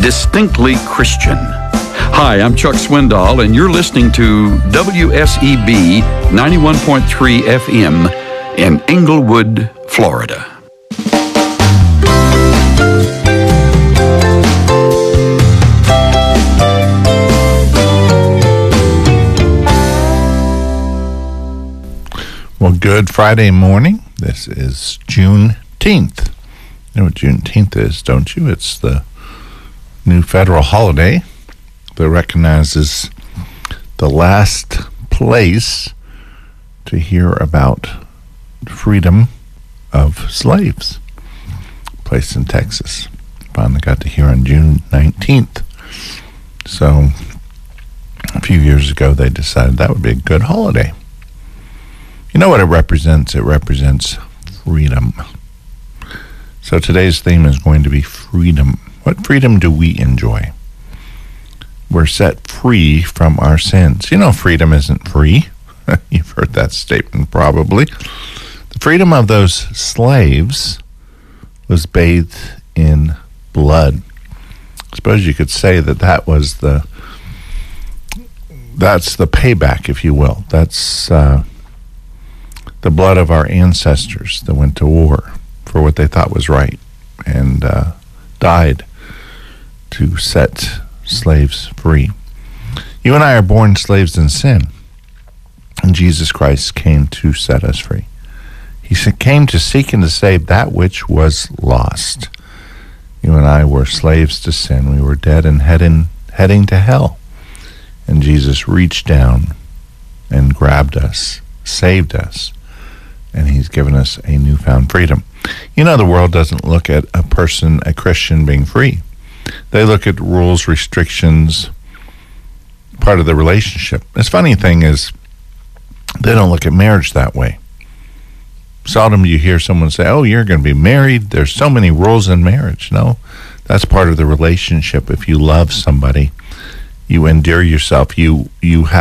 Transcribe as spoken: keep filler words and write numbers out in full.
distinctly Christian. Hi, I'm Chuck Swindoll, and you're listening to W S E B ninety-one point three F M in Englewood, Florida. Well, good Friday morning. This is Juneteenth. You know what Juneteenth is, don't you? It's the new federal holiday that recognizes the last place to hear about freedom of slaves. A place in Texas. Finally got to hear on June nineteenth. So, a few years ago, they decided that would be a good holiday. You know what it represents? It represents freedom. So today's theme is going to be freedom. What freedom do we enjoy? We're set free from our sins. You know, freedom isn't free. You've heard that statement probably. The freedom of those slaves was bathed in blood. I suppose you could say that that was the, that's the payback, if you will. That's uh, the blood of our ancestors that went to war for what they thought was right and uh, died to set slaves free. You and I are born slaves in sin, and Jesus Christ came to set us free. He came to seek and to save that which was lost. You and I were slaves to sin. We were dead and heading, heading to hell. And Jesus reached down and grabbed us, saved us, and he's given us a newfound freedom. You know, the world doesn't look at a person, a Christian, being free. They look at rules, restrictions, part of the relationship. This funny thing is, they don't look at marriage that way. Seldom you hear someone say, oh, you're going to be married. There's so many rules in marriage. No, that's part of the relationship. If you love somebody, you endear yourself. You, you have